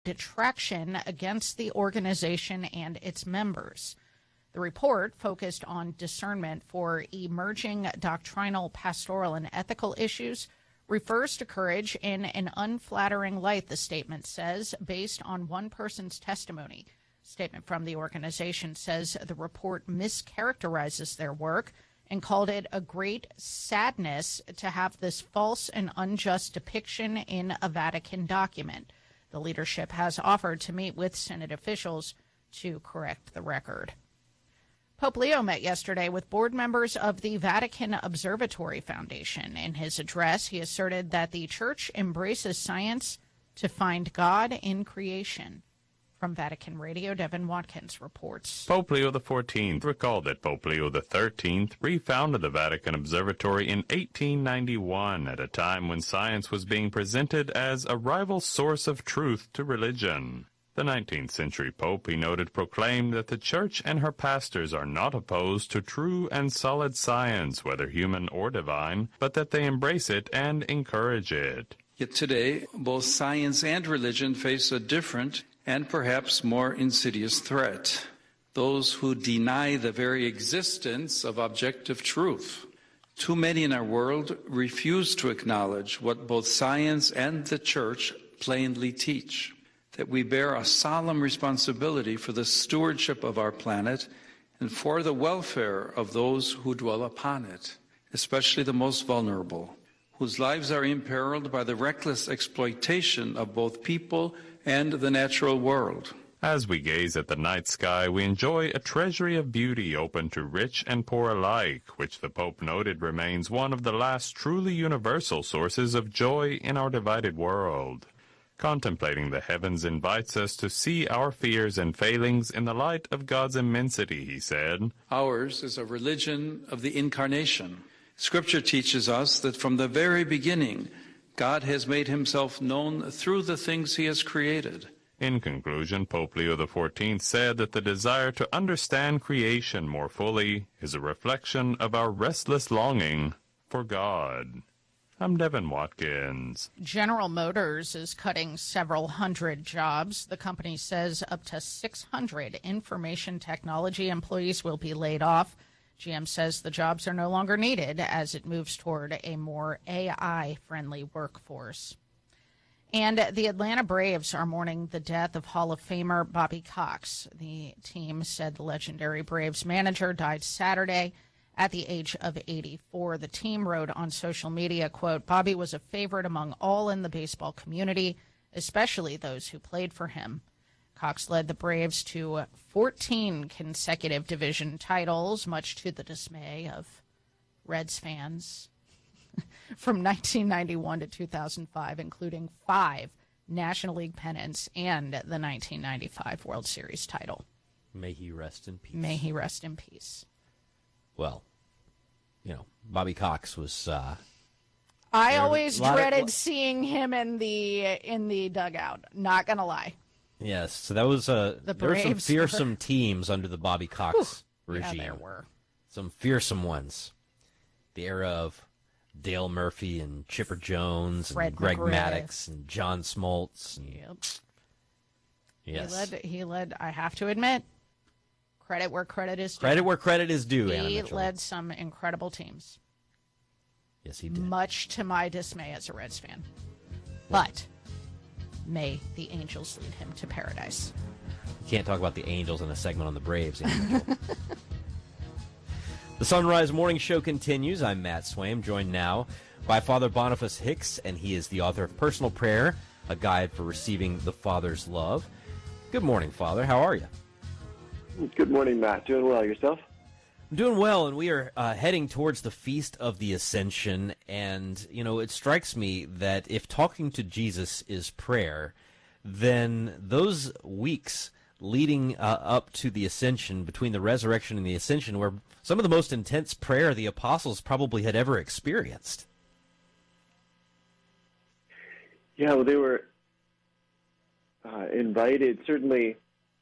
detraction against the organization and its members. The report focused on discernment for emerging doctrinal, pastoral, and ethical issues, refers to courage in an unflattering light, the statement says, based on one person's testimony. A statement from the organization says the report mischaracterizes their work and called it a great sadness to have this false and unjust depiction in a Vatican document. The leadership has offered to meet with Synod officials to correct the record. Pope Leo met yesterday with board members of the Vatican Observatory Foundation. In his address, he asserted that the Church embraces science to find God in creation. From Vatican Radio, Devin Watkins reports. Pope Leo XIV recalled that Pope Leo XIII refounded the Vatican Observatory in 1891 at a time when science was being presented as a rival source of truth to religion. The 19th century Pope, he noted, proclaimed that the Church and her pastors are not opposed to true and solid science, whether human or divine, but that they embrace it and encourage it. Yet today, both science and religion face a different and perhaps more insidious threat: those who deny the very existence of objective truth. Too many in our world refuse to acknowledge what both science and the Church plainly teach: that we bear a solemn responsibility for the stewardship of our planet and for the welfare of those who dwell upon it, especially the most vulnerable, whose lives are imperiled by the reckless exploitation of both people and the natural world. As we gaze at the night sky, we enjoy a treasury of beauty open to rich and poor alike, which the Pope noted remains one of the last truly universal sources of joy in our divided world. Contemplating the heavens invites us to see our fears and failings in the light of God's immensity, he said. Ours is a religion of the Incarnation. Scripture teaches us that from the very beginning, God has made himself known through the things he has created. In conclusion, Pope Leo XIV said that the desire to understand creation more fully is a reflection of our restless longing for God. I'm Devin Watkins. General Motors is cutting several hundred jobs. The company says up to 600 information technology employees will be laid off. GM says the jobs are no longer needed as it moves toward a more AI-friendly workforce. And the Atlanta Braves are mourning the death of Hall of Famer Bobby Cox. The team said the legendary Braves manager died Saturday at the age of 84. The team wrote on social media, quote, "Bobby was a favorite among all in the baseball community, especially those who played for him." Cox led the Braves to 14 consecutive division titles, much to the dismay of Reds fans, from 1991 to 2005, including 5 National League pennants and the 1995 World Series title. May he rest in peace. May he rest in peace. Well, you know, Bobby Cox was... I always dreaded seeing him in the dugout, not going to lie. Yes, so that was there were some fearsome teams under the Bobby Cox regime. Yeah, there were. Some fearsome ones. The era of Dale Murphy and Chipper Jones and Greg Maddux and John Smoltz. And, yep. Yes. He led, I have to admit, credit where credit is due. Credit where credit is due, Anna He Mitchell. led some incredible teams. Yes, he did. Much to my dismay as a Reds fan. But may the Angels lead him to paradise. You can't talk about the Angels in a segment on the Braves, Anna Mitchell. The Sunrise Morning Show continues. I'm Matt Swaim, joined now by Father Boniface Hicks, and he is the author of Personal Prayer, a guide for receiving the Father's love. Good morning, Father. How are you? Good morning, Matt. Doing well. Yourself? I'm doing well, and we are heading towards the Feast of the Ascension, and, you know, it strikes me that if talking to Jesus is prayer, then those weeks leading up to the Ascension, between the resurrection and the Ascension, were some of the most intense prayer the apostles probably had ever experienced. Yeah, well, they were invited, certainly.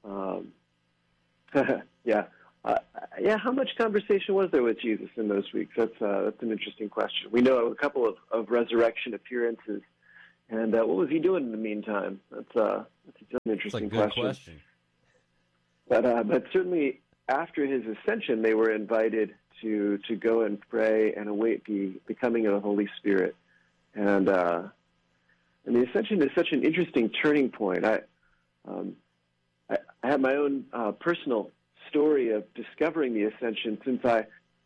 How much conversation was there with Jesus in those weeks? That's an interesting question. We know a couple of resurrection appearances And what was he doing in the meantime? That's an interesting That's a good question. But certainly after his ascension, they were invited to go and pray and await the coming of the Holy Spirit. And the ascension is such an interesting turning point. I have my own personal story of discovering the ascension since I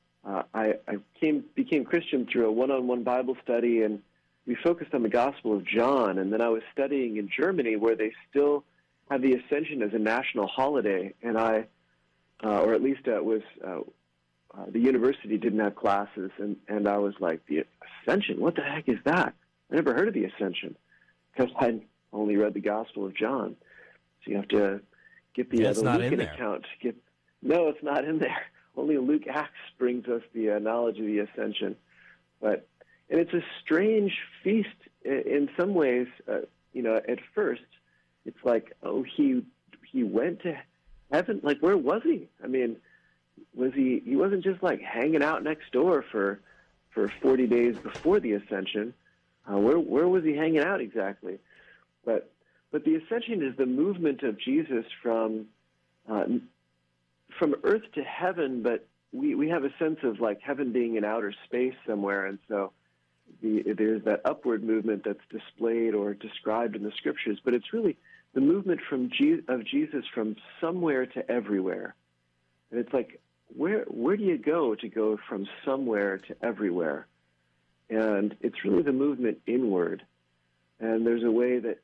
became Christian through a one-on-one Bible study, and we focused on the Gospel of John. And then I was studying in Germany, where they still have the Ascension as a national holiday, and or at least it was the university didn't have classes, and I was like, the Ascension? What the heck is that? I never heard of the Ascension because I only read the Gospel of John. So you have to get the Lucan account. No, it's not in there. Only Luke Acts brings us the knowledge of the Ascension. And it's a strange feast in some ways. At first, it's like, oh, he went to heaven. Like, where was he? I mean, he wasn't just like hanging out next door for 40 days before the Ascension. Where was he hanging out exactly? But the Ascension is the movement of Jesus from earth to heaven, but we have a sense of like heaven being in outer space somewhere, and so there's that upward movement that's displayed or described in the Scriptures, but it's really the movement of Jesus from somewhere to everywhere. And it's like, where do you go to go from somewhere to everywhere? And it's really the movement inward. And there's a way that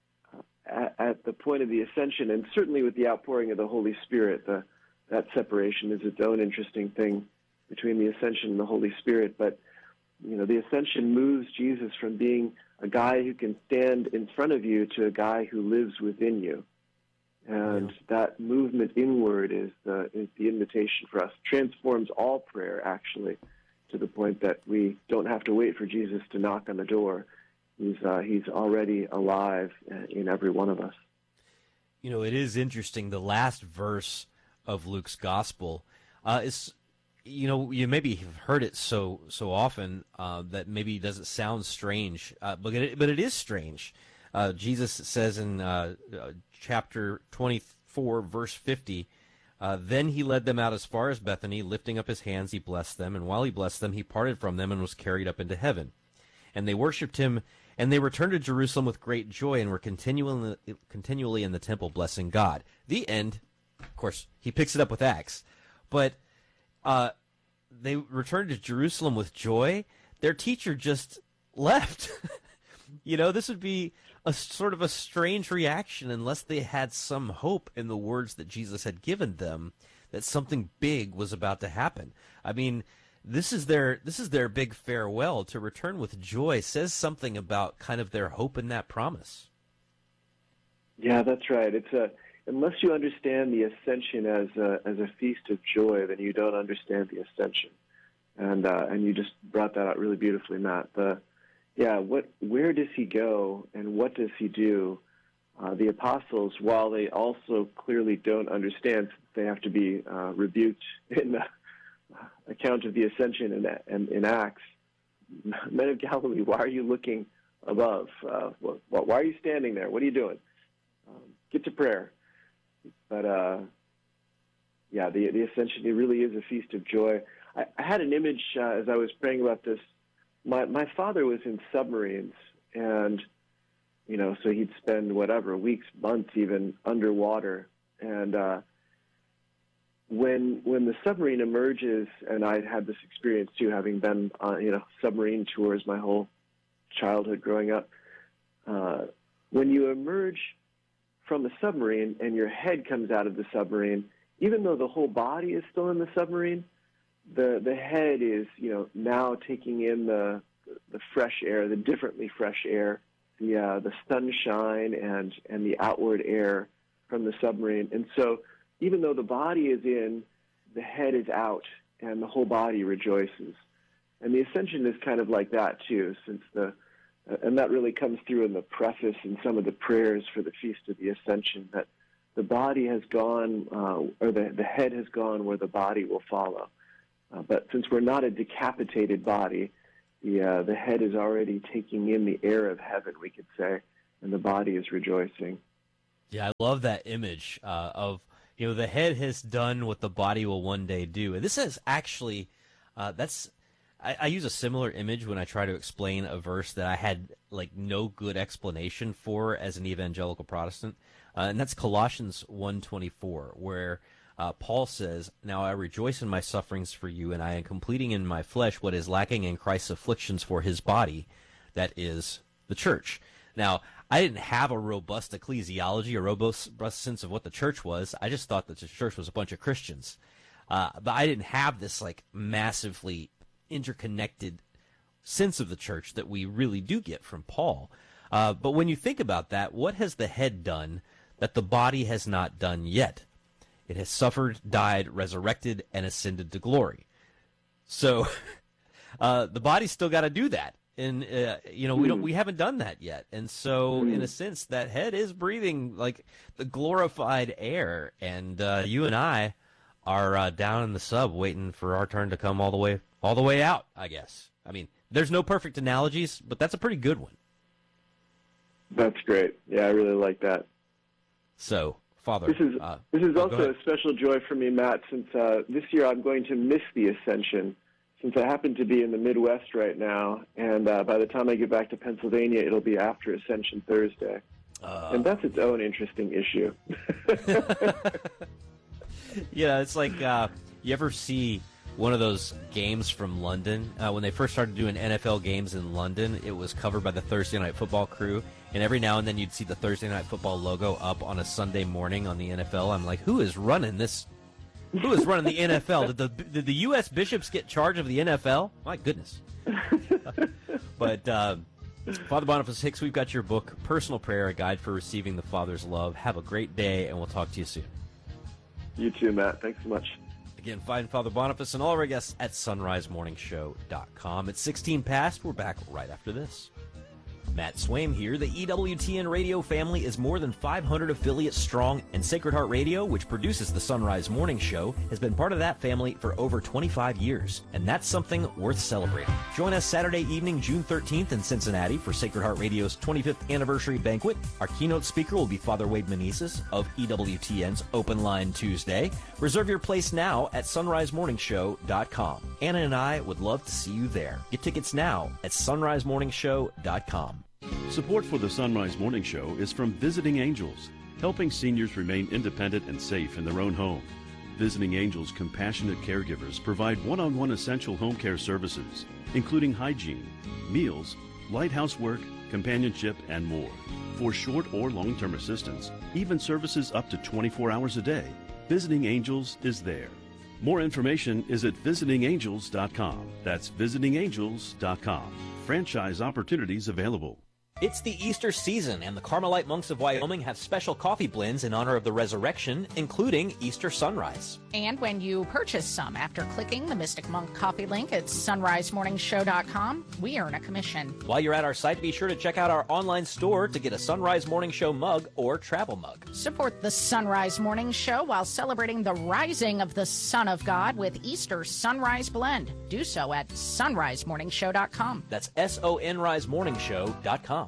at the point of the Ascension, and certainly with the outpouring of the Holy Spirit, that separation is its own interesting thing between the Ascension and the Holy Spirit. But, the Ascension moves Jesus from being a guy who can stand in front of you to a guy who lives within you. And that movement inward is the invitation for us. Transforms all prayer, actually, to the point that we don't have to wait for Jesus to knock on the door. He's already alive in every one of us. It is interesting. The last verse of Luke's gospel is, you maybe have heard it so often that maybe it doesn't sound strange, but it is strange. Jesus says in chapter 24, verse 50, then he led them out as far as Bethany, lifting up his hands, he blessed them, and while he blessed them, he parted from them and was carried up into heaven. And they worshipped him, and they returned to Jerusalem with great joy and were continually in the temple blessing God. The end. Of course, he picks it up with Acts. But they returned to Jerusalem with joy. Their teacher just left. This would be a sort of a strange reaction unless they had some hope in the words that Jesus had given them that something big was about to happen. I mean, this is their big farewell. To return with joy says something about kind of their hope in that promise. Yeah, that's right. It's unless you understand the Ascension as a feast of joy, then you don't understand the Ascension. And you just brought that out really beautifully, Matt. Where does he go and what does he do? The apostles, while they also clearly don't understand, they have to be rebuked in the account of the Ascension in Acts. Men of Galilee, why are you looking above? Why are you standing there? What are you doing? Get to prayer. But the Ascension, it really is a feast of joy. I had an image as I was praying about this. My father was in submarines, and so he'd spend weeks, months, even underwater. And when the submarine emerges, and I'd had this experience too, having been on submarine tours my whole childhood growing up. When you emerge from the submarine and your head comes out of the submarine, even though the whole body is still in the submarine, the head is now taking in the fresh air, the differently fresh air, the sunshine and the outward air from the submarine. And so even though the body is in, the head is out, and the whole body rejoices. And the Ascension is kind of like that too, and that really comes through in the preface and some of the prayers for the Feast of the Ascension, that the body has gone, or the head has gone where the body will follow. But since we're not a decapitated body, the head is already taking in the air of heaven, we could say, and the body is rejoicing. Yeah, I love that image of, the head has done what the body will one day do. And this is actually, I use a similar image when I try to explain a verse that I had no good explanation for as an evangelical Protestant. And that's Colossians 1:24, where Paul says, "Now I rejoice in my sufferings for you, and I am completing in my flesh what is lacking in Christ's afflictions for his body, that is the church." Now, I didn't have a robust ecclesiology, a robust sense of what the church was. I just thought that the church was a bunch of Christians. But I didn't have this massively interconnected sense of the church that we really do get from Paul. But when you think about that, what has the head done that the body has not done yet? It has suffered, died, resurrected, and ascended to glory. So the body's still got to do that. And we haven't done that yet, and so in a sense, that head is breathing the glorified air, and you and I are down in the sub, waiting for our turn to come all the way out. I guess. I mean, there's no perfect analogies, but that's a pretty good one. That's great. Yeah, I really like that. So, Father, this is also a special joy for me, Matt, since this year I'm going to miss the Ascension. Since I happen to be in the Midwest right now, and by the time I get back to Pennsylvania, it'll be after Ascension Thursday. And that's its own interesting issue. Yeah, it's like you ever see one of those games from London? When they first started doing NFL games in London, it was covered by the Thursday Night Football crew, and every now and then you'd see the Thursday Night Football logo up on a Sunday morning on the NFL. I'm like, who is running this? Who is running the NFL? Did the U.S. bishops get charge of the NFL? My goodness. But Father Boniface Hicks, we've got your book, Personal Prayer, A Guide for Receiving the Father's Love. Have a great day, and we'll talk to you soon. You too, Matt. Thanks so much. Again, find Father Boniface and all of our guests at sunrisemorningshow.com. It's 16 past. We're back right after this. Matt Swaim here. The EWTN radio family is more than 500 affiliates strong, and Sacred Heart Radio, which produces the Sunrise Morning Show, has been part of that family for over 25 years, and that's something worth celebrating. Join us Saturday evening, June 13th in Cincinnati for Sacred Heart Radio's 25th anniversary banquet. Our keynote speaker will be Father Wade Meneses of EWTN's Open Line Tuesday. Reserve your place now at sunrisemorningshow.com. Anna and I would love to see you there. Get tickets now at sunrisemorningshow.com. Support for the Sunrise Morning Show is from Visiting Angels, helping seniors remain independent and safe in their own home. Visiting Angels compassionate caregivers provide one-on-one essential home care services, including hygiene, meals, light housework, companionship, and more. For short or long-term assistance, even services up to 24 hours a day, Visiting Angels is there. More information is at visitingangels.com. That's visitingangels.com. Franchise opportunities available. It's the Easter season, and the Carmelite monks of Wyoming have special coffee blends in honor of the resurrection, including Easter Sunrise. And when you purchase some after clicking the Mystic Monk coffee link at sunrisemorningshow.com, we earn a commission. While you're at our site, be sure to check out our online store to get a Sunrise Morning Show mug or travel mug. Support the Sunrise Morning Show while celebrating the rising of the Son of God with Easter Sunrise Blend. Do so at sunrisemorningshow.com. That's sonrisemorningshow.com.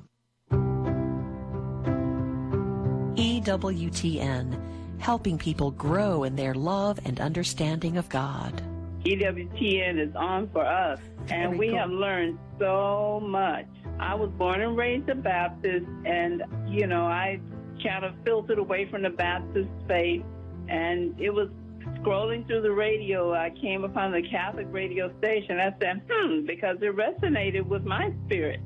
EWTN, helping people grow in their love and understanding of God. EWTN is on for us, and we have learned so much. I was born and raised a Baptist, and, I kind of filtered away from the Baptist faith, and it was scrolling through the radio, I came upon the Catholic radio station. I said, because it resonated with my spirit.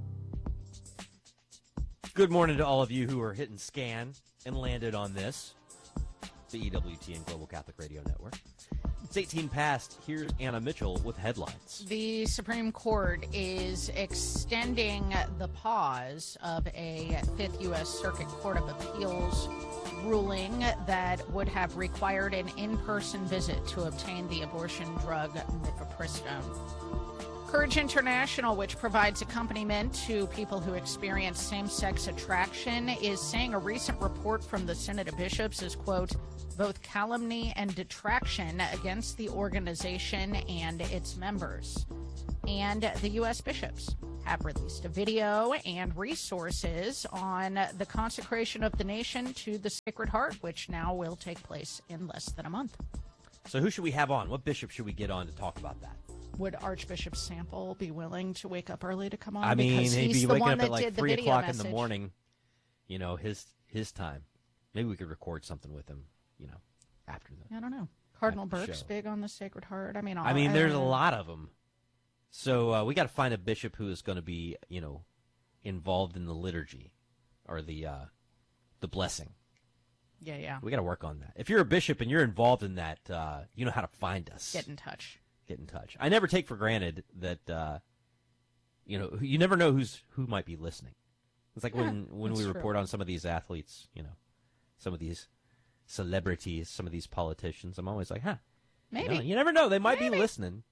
Good morning to all of you who are hitting scan and landed on this, the EWTN Global Catholic Radio Network. It's 18 past. Here's Anna Mitchell with headlines. The Supreme Court is extending the pause of a Fifth U.S. Circuit Court of Appeals ruling that would have required an in-person visit to obtain the abortion drug mifepristone. Courage International, which provides accompaniment to people who experience same-sex attraction, is saying a recent report from the Synod of Bishops is, quote, both calumny and detraction against the organization and its members. and the U.S. bishops have released a video and resources on the consecration of the nation to the Sacred Heart, which now will take place in less than a month. So who should we have on? What bishop should we get on to talk about that? Would Archbishop Sample be willing to wake up early to come on? I mean, because he'd he's be the waking one up that at like did the 3 video o'clock in message. the morning, his time. Maybe we could record something with him, after that. I don't know. Cardinal After the Burke's show. big on the Sacred Heart. I mean, There's a lot of them. So we got to find a bishop who is going to be, involved in the liturgy or the blessing. Yeah. We got to work on that. If you're a bishop and you're involved in that, you know how to find us. Get in touch. I never take for granted that, you never know who might be listening. It's like when we report on some of these athletes, some of these celebrities, some of these politicians. I'm always like, maybe. You never know. They might be listening.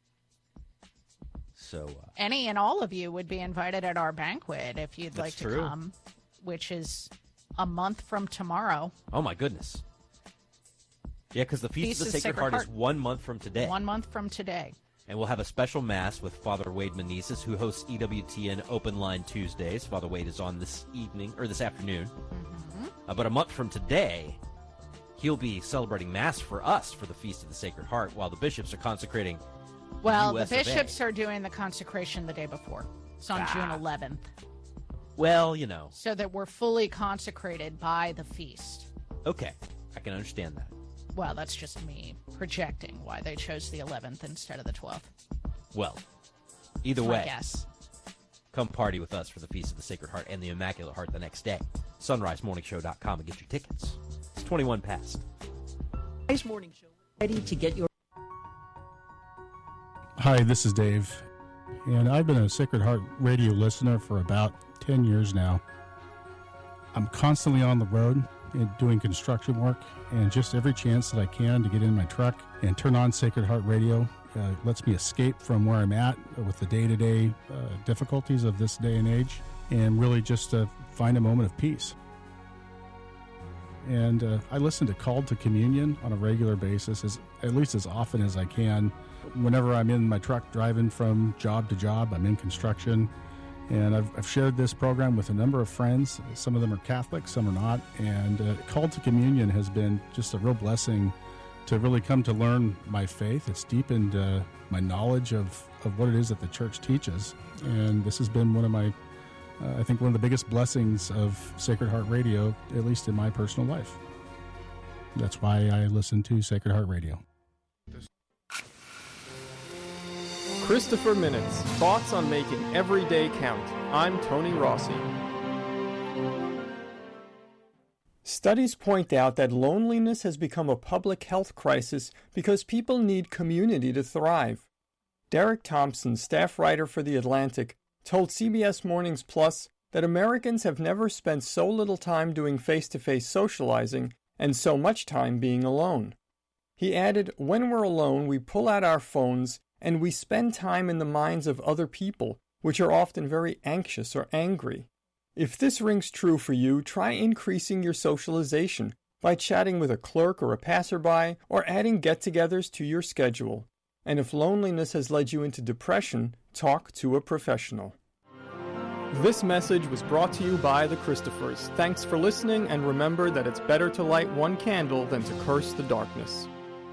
So any and all of you would be invited at our banquet if you'd like to come, which is a month from tomorrow. Oh, my goodness. Yeah, because the Feast of the Sacred Heart is 1 month from today. 1 month from today. And we'll have a special Mass with Father Wade Meneses, who hosts EWTN Open Line Tuesdays. Father Wade is on this afternoon. Mm-hmm. But a month from today, he'll be celebrating Mass for us for the Feast of the Sacred Heart, while the bishops are consecrating Well, the bishops are doing the consecration the day before. It's on June 11th. Well, So that we're fully consecrated by the feast. Okay, I can understand that. Well, that's just me projecting why they chose the 11th instead of the 12th. Well, either way, Yes. come party with us for the Feast of the Sacred Heart and the Immaculate Heart the next day. SunriseMorningShow.com and get your tickets. It's 21 past. Sunrise Morning Show, ready to get your... Hi, this is Dave, and I've been a Sacred Heart radio listener for about 10 years now. I'm constantly on the road and doing construction work, and just every chance that I can to get in my truck and turn on Sacred Heart radio lets me escape from where I'm at with the day-to-day difficulties of this day and age, and really just find a moment of peace. And I listen to Called to Communion on a regular basis, at least as often as I can. Whenever I'm in my truck driving from job to job, I'm in construction, and I've shared this program with a number of friends. Some of them are Catholic, some are not, and Called to Communion has been just a real blessing to really come to learn my faith. It's deepened my knowledge of what it is that the Church teaches, and this has been one of my, I think, one of the biggest blessings of Sacred Heart Radio, at least in my personal life. That's why I listen to Sacred Heart Radio. Christopher Minutes, thoughts on making every day count. I'm Tony Rossi. Studies point out that loneliness has become a public health crisis because people need community to thrive. Derek Thompson, staff writer for The Atlantic, told CBS Mornings Plus that Americans have never spent so little time doing face-to-face socializing and so much time being alone. He added, when we're alone, we pull out our phones and we spend time in the minds of other people, which are often very anxious or angry. If this rings true for you, try increasing your socialization by chatting with a clerk or a passerby or adding get-togethers to your schedule. And if loneliness has led you into depression, talk to a professional. This message was brought to you by the Christophers. Thanks for listening, and remember that it's better to light one candle than to curse the darkness.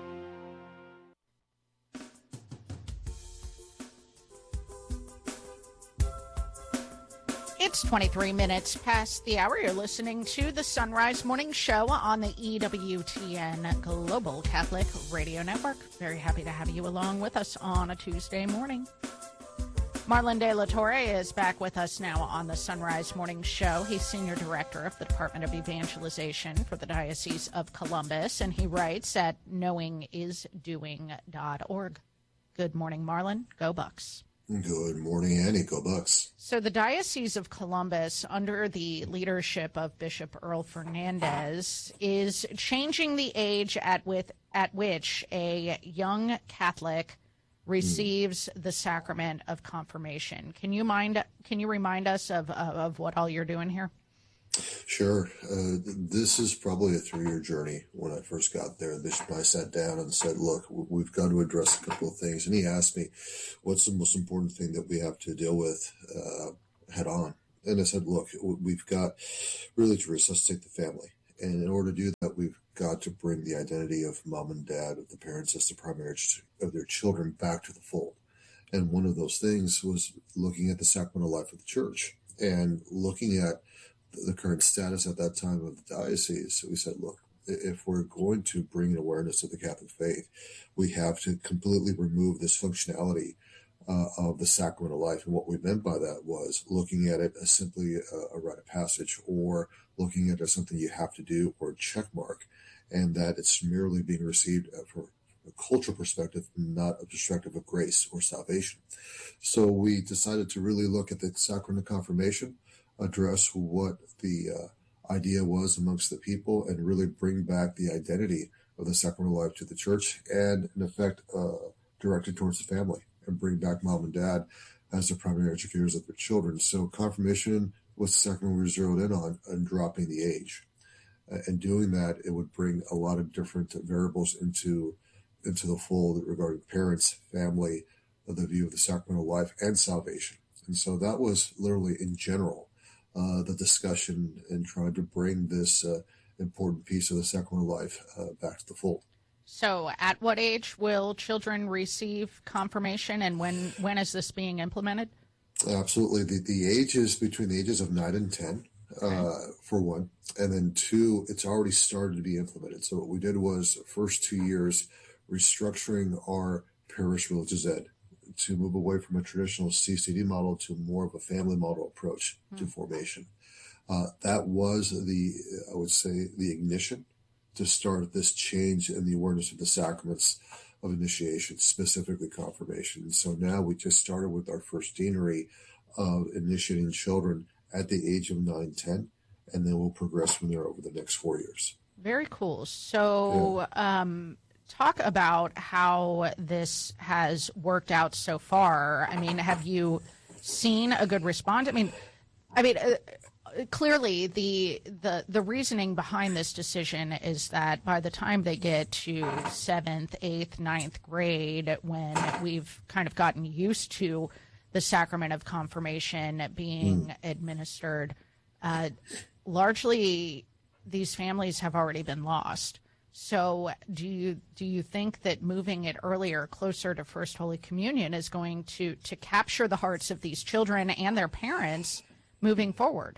It's 23 minutes past the hour. You're listening to the Sunrise Morning Show on the EWTN Global Catholic Radio Network. Very happy to have you along with us on a Tuesday morning. Marlon De La Torre is back with us now on the Sunrise Morning Show. He's Senior Director of the Department of Evangelization for the Diocese of Columbus, and he writes at knowingisdoing.org. Good morning, Marlon. Go Bucks. Good morning, Annie. Go Bucks. So the Diocese of Columbus, under the leadership of Bishop Earl Fernandez, is changing the age at which a young Catholic receives the sacrament of confirmation. Can you remind us of what all you're doing here? Sure. This is probably a 3-year journey. When I first got there, the bishop and I sat down and said, look, we've got to address a couple of things. And he asked me, what's the most important thing that we have to deal with head on? And I said, look, we've got really to resuscitate the family. And in order to do that, we've got to bring the identity of mom and dad, of the parents as the primary of their children back to the fold. And one of those things was looking at the sacramental life of the church and looking at the current status at that time of the diocese. So we said, look, if we're going to bring an awareness of the Catholic faith, we have to completely remove this functionality of the sacramental life. And what we meant by that was looking at it as simply a rite of passage, or looking at it as something you have to do, or a check mark, and that it's merely being received from a cultural perspective, not a perspective of grace or salvation. So we decided to really look at the sacrament of confirmation, address what the idea was amongst the people, and really bring back the identity of the sacramental life to the church, and in effect directed towards the family, and bring back mom and dad as the primary educators of their children. So confirmation was the sacrament we zeroed in on, and dropping the age. And doing that, it would bring a lot of different variables into the fold regarding parents, family, the view of the sacramental life, and salvation. And so that was literally in general the discussion in trying to bring this important piece of the sacramental life back to the fold. So at what age will children receive confirmation, and when is this being implemented? Absolutely. The age is between the ages of 9 and 10, for one. And then 2, it's already started to be implemented. So what we did was, first 2 years, restructuring our parish religious ed to move away from a traditional CCD model to more of a family model approach to formation. That was I would say, the ignition to start this change in the awareness of the sacraments of initiation, specifically confirmation. And so now we just started with our first deanery of initiating children at the age of 9, 10, and then we'll progress from there over the next 4 years. Very cool. So talk about how this has worked out so far. I mean, have you seen a good response? I mean, clearly the reasoning behind this decision is that by the time they get to 7th, 8th, 9th grade, when we've kind of gotten used to the sacrament of confirmation being administered, largely these families have already been lost. So do you think that moving it earlier, closer to First Holy Communion, is going to capture the hearts of these children and their parents moving forward?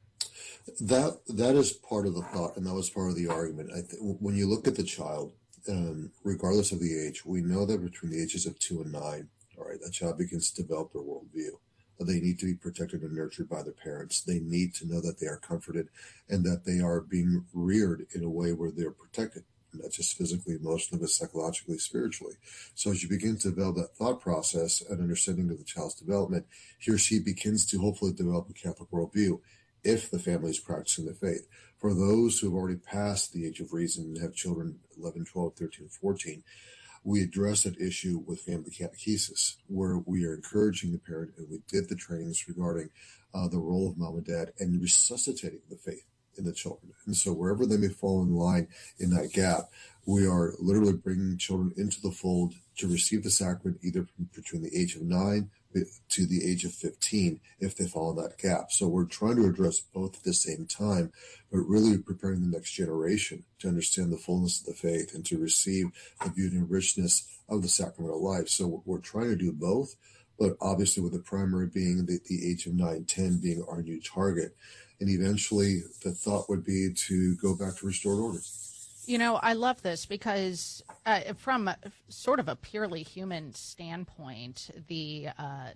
That is part of the thought, and that was part of the argument. I think when you look at the child, regardless of the age, we know that between the ages of 2 and 9, all right, that child begins to develop their worldview. They need to be protected and nurtured by their parents. They need to know that they are comforted and that they are being reared in a way where they're protected, not just physically, emotionally, but psychologically, spiritually. So as you begin to develop that thought process and understanding of the child's development, he or she begins to hopefully develop a Catholic worldview if the family is practicing the faith. For those who have already passed the age of reason and have children 11, 12, 13, 14, we address that issue with family catechesis, where we are encouraging the parent, and we did the trainings regarding the role of mom and dad and resuscitating the faith in the children. And so wherever they may fall in line in that gap, we are literally bringing children into the fold to receive the sacrament either between the age of 9 to the age of 15 if they fall in that gap. So we're trying to address both at the same time, but really preparing the next generation to understand the fullness of the faith and to receive the beauty and richness of the sacramental life. So we're trying to do both, but obviously with the primary being the age of 9, 10 being our new target. And eventually the thought would be to go back to restored order. You know, I love this because from sort of a purely human standpoint, the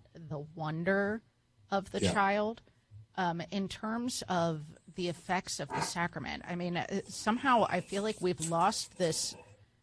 wonder of the child in terms of the effects of the sacrament. I mean, somehow I feel like we've lost this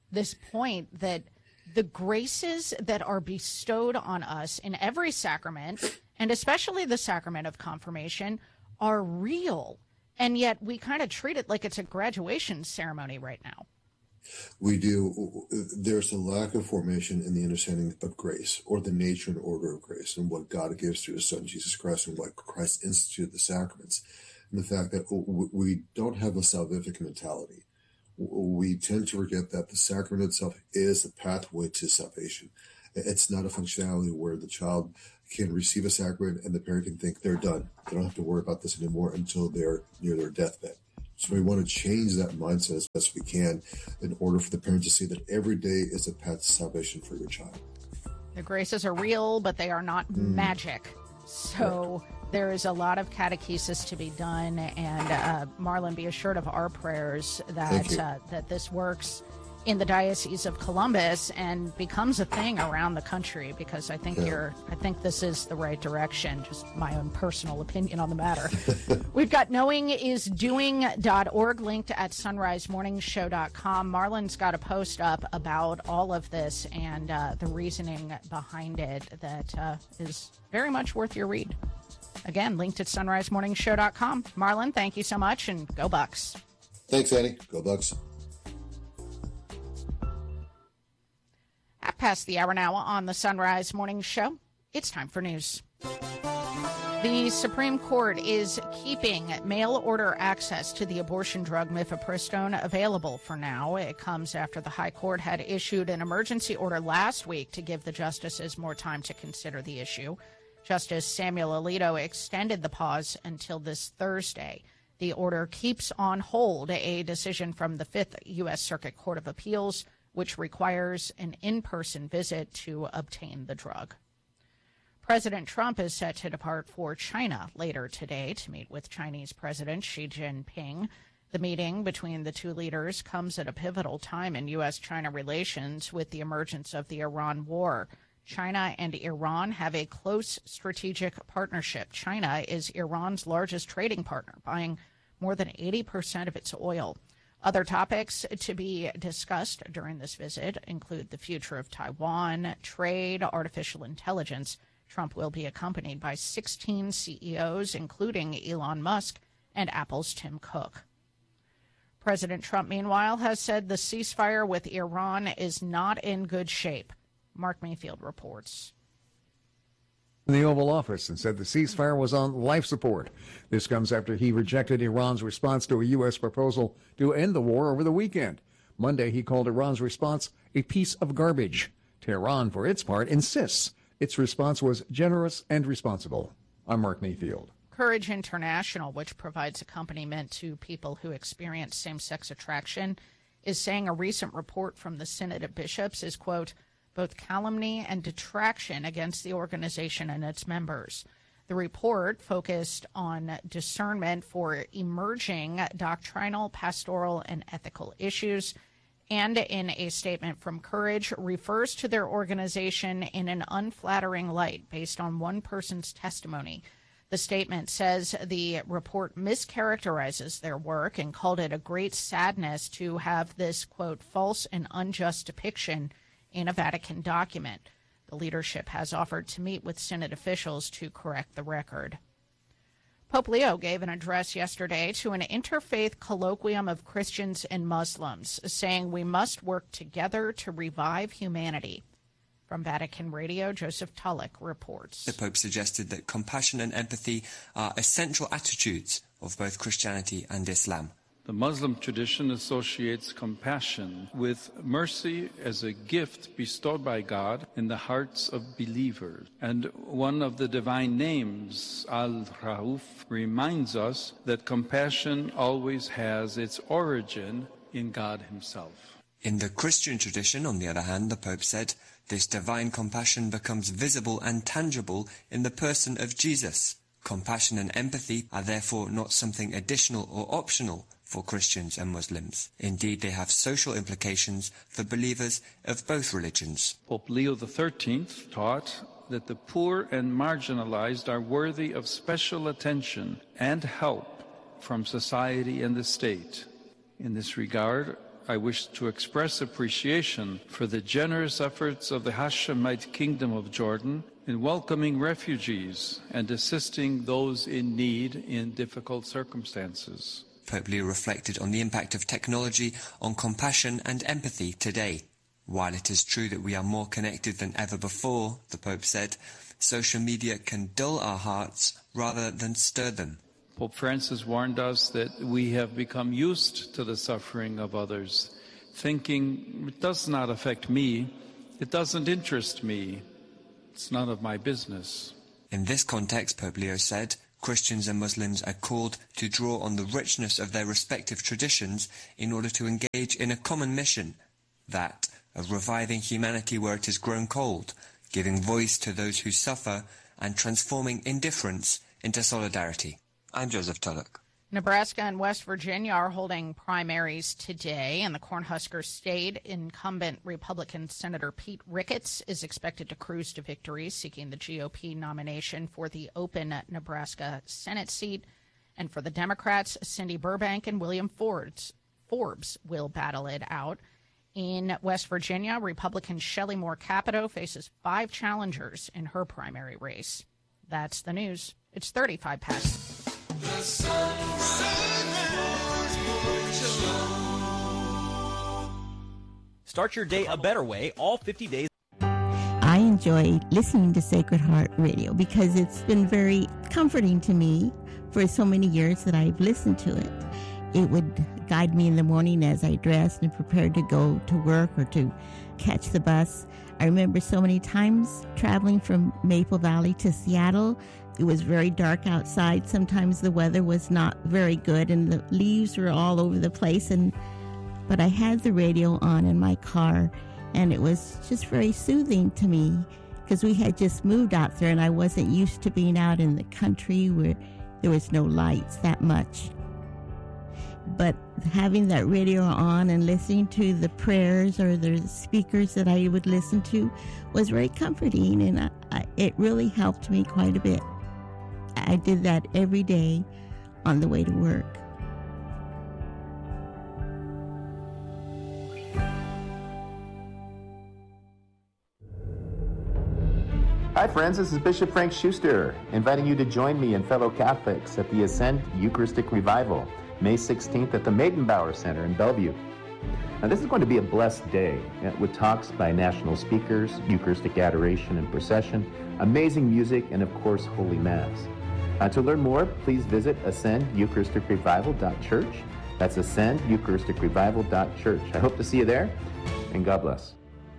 point that the graces that are bestowed on us in every sacrament, and especially the sacrament of confirmation, are real. And yet we kind of treat it like it's a graduation ceremony right now. We do. There's a lack of formation in the understanding of grace, or the nature and order of grace, and what God gives through his Son, Jesus Christ, and what Christ instituted the sacraments. and the fact that we don't have a salvific mentality. We tend to forget that the sacrament itself is a pathway to salvation. It's not a functionality where the child can receive a sacrament and the parent can think they're done. They don't have to worry about this anymore until they're near their deathbed. So we want to change that mindset as best we can in order for the parent to see that every day is a path to salvation for your child. The graces are real, but they are not magic. So there is a lot of catechesis to be done. And Marlon, be assured of our prayers that this works in the Diocese of Columbus and becomes a thing around the country, because I think this is the right direction. Just my own personal opinion on the matter. We've got knowingisdoing.org linked at sunrisemorningshow.com. Marlon's got a post up about all of this and the reasoning behind it that is very much worth your read. Again, linked at sunrisemorningshow.com. Marlon, thank you so much, and go Bucks. Thanks, Annie. Go Bucks. Past the hour now on the Sunrise Morning Show. It's time for news. The Supreme Court is keeping mail-order access to the abortion drug mifepristone available for now. It comes after the High Court had issued an emergency order last week to give the justices more time to consider the issue. Justice Samuel Alito extended the pause until this Thursday. The order keeps on hold a decision from the Fifth U.S. Circuit Court of Appeals, which requires an in-person visit to obtain the drug. President Trump is set to depart for China later today to meet with Chinese President Xi Jinping. The meeting between the two leaders comes at a pivotal time in U.S.-China relations with the emergence of the Iran war. China and Iran have a close strategic partnership. China is Iran's largest trading partner, buying more than 80% of its oil. Other topics to be discussed during this visit include the future of Taiwan, trade, artificial intelligence. Trump will be accompanied by 16 CEOs, including Elon Musk and Apple's Tim Cook. President Trump, meanwhile, has said the ceasefire with Iran is not in good shape. Mark Mayfield reports. In the Oval Office and said the ceasefire was on life support. This comes after he rejected Iran's response to a U.S. proposal to end the war over the weekend. Monday, he called Iran's response a piece of garbage. Tehran, for its part, insists its response was generous and responsible. I'm Mark Mayfield. Courage International, which provides accompaniment to people who experience same-sex attraction, is saying a recent report from the Synod of Bishops is, quote, both calumny and detraction against the organization and its members. The report focused on discernment for emerging doctrinal, pastoral, and ethical issues, and in a statement from Courage, refers to their organization in an unflattering light based on one person's testimony. The statement says the report mischaracterizes their work and called it a great sadness to have this, quote, false and unjust depiction in a Vatican document. The leadership has offered to meet with Synod officials to correct the record. Pope Leo gave an address yesterday to an interfaith colloquium of Christians and Muslims, saying we must work together to revive humanity. From Vatican Radio, Joseph Tulloch reports. The Pope suggested that compassion and empathy are essential attitudes of both Christianity and Islam. The Muslim tradition associates compassion with mercy as a gift bestowed by God in the hearts of believers. And one of the divine names, Al-Rauf, reminds us that compassion always has its origin in God himself. In the Christian tradition, on the other hand, the Pope said, this divine compassion becomes visible and tangible in the person of Jesus. Compassion and empathy are therefore not something additional or optional for Christians and Muslims. Indeed, they have social implications for believers of both religions. Pope Leo XIII taught that the poor and marginalized are worthy of special attention and help from society and the state. In this regard, I wish to express appreciation for the generous efforts of the Hashemite Kingdom of Jordan in welcoming refugees and assisting those in need in difficult circumstances. Pope Leo reflected on the impact of technology on compassion and empathy today. While it is true that we are more connected than ever before, the Pope said, social media can dull our hearts rather than stir them. Pope Francis warned us that we have become used to the suffering of others, thinking it does not affect me, it doesn't interest me, it's none of my business. In this context, Pope Leo said, Christians and Muslims are called to draw on the richness of their respective traditions in order to engage in a common mission, that of reviving humanity where it has grown cold, giving voice to those who suffer, and transforming indifference into solidarity. I'm Joseph Tulloch. Nebraska and West Virginia are holding primaries today, and the Cornhusker State incumbent Republican Senator Pete Ricketts is expected to cruise to victory, seeking the GOP nomination for the open Nebraska Senate seat. And for the Democrats, Cindy Burbank and William Forbes will battle it out. In West Virginia, Republican Shelley Moore Capito faces 5 challengers in her primary race. That's the news. It's 35 past. The Start your day a better way, all 50 days. I enjoy listening to Sacred Heart Radio because it's been very comforting to me for so many years that I've listened to it. It would guide me in the morning as I dressed and prepared to go to work or to catch the bus. I remember so many times traveling from Maple Valley to Seattle. It was very dark outside. Sometimes the weather was not very good and the leaves were all over the place. But I had the radio on in my car, and it was just very soothing to me because we had just moved out there and I wasn't used to being out in the country where there was no lights that much. But having that radio on and listening to the prayers or the speakers that I would listen to was very comforting, and it really helped me quite a bit. I did that every day on the way to work. Hi friends, this is Bishop Frank Schuster, inviting you to join me and fellow Catholics at the Ascend Eucharistic Revival, May 16th at the Maidenbauer Center in Bellevue. Now this is going to be a blessed day with talks by national speakers, Eucharistic adoration and procession, amazing music, and of course, Holy Mass. To learn more, please visit ascendyeucharisticrevival.church. That's ascendyeucharisticrevival.church. I hope to see you there, and God bless.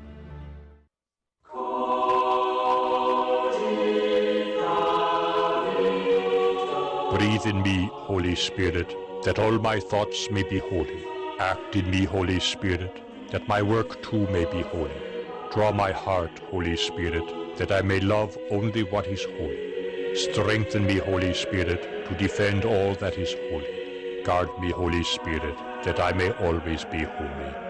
Breathe in me, Holy Spirit, that all my thoughts may be holy. Act in me, Holy Spirit, that my work too may be holy. Draw my heart, Holy Spirit, that I may love only what is holy. Strengthen me, Holy Spirit, to defend all that is holy. Guard me, Holy Spirit, that I may always be holy.